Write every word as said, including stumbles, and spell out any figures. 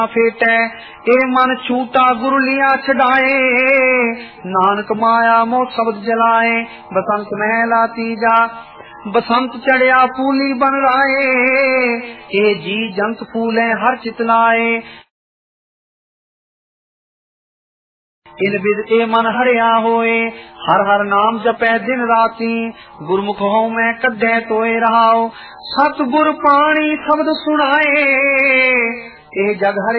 फेटै ए मन छूटा गुरु लिया छड़ाए, नानक माया मोह शब्द जलाए। बसंत महला तीजा बसंत चढ़िया फूली बन राए, ए जी जंत फूले हर चितलाए। इन बिद ए मन हरिया होए, हर हर नाम जपै दिन राती, गुरमुख हो मैं कड्डे तोए रहाओ। सतगुर पाणी शब्द सुनाए, ए जग हरे